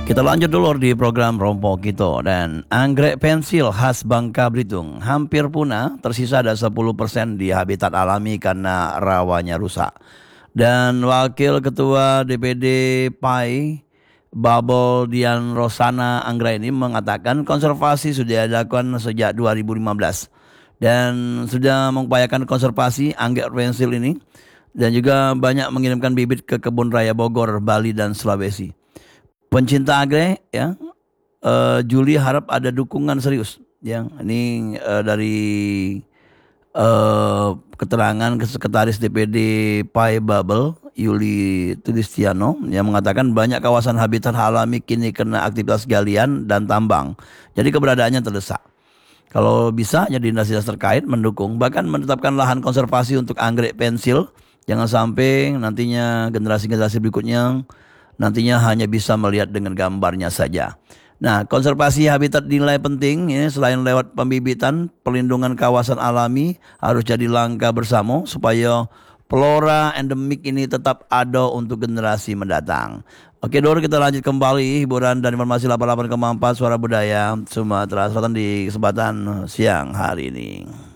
Kita lanjut dulu di program Rompok Kito. Dan anggrek pensil khas Bangka Belitung hampir punah, tersisa ada 10% di habitat alami karena rawanya rusak. Dan Wakil Ketua DPD PAI Babel Dian Rosana Anggra ini mengatakan konservasi sudah dilakukan sejak 2015 dan sudah mengupayakan konservasi anggrek pensil ini dan juga banyak mengirimkan bibit ke Kebun Raya Bogor, Bali dan Sulawesi. Pencinta anggrek ya, Juli harap ada dukungan serius ya. Ini dari keterangan Sekretaris DPD PAI Babel Yuli Tulistiano yang mengatakan banyak kawasan habitat alami kini kena aktivitas galian dan tambang. Jadi keberadaannya terdesak. Kalau bisa ya dinas-dinas terkait mendukung, bahkan menetapkan lahan konservasi untuk anggrek pensil. Jangan sampai nantinya generasi-generasi berikutnya nantinya hanya bisa melihat dengan gambarnya saja. Nah, konservasi habitat dinilai penting ya, selain lewat pembibitan, pelindungan kawasan alami harus jadi langkah bersama supaya flora endemik ini tetap ada untuk generasi mendatang. Oke Dor, kita lanjut kembali hiburan dan informasi 88,4 Suara Budaya Sumatera Selatan di kesempatan siang hari ini.